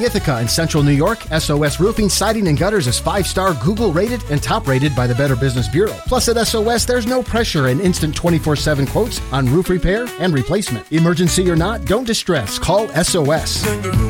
Ithaca in Central New York, SOS Roofing, Siding, and Gutters is 5-star Google rated and top rated by the Better Business Bureau. Plus at SOS, there's no pressure and instant 24/7 quotes on roof repair and replacement. Emergency or not, don't distress. Call SOS.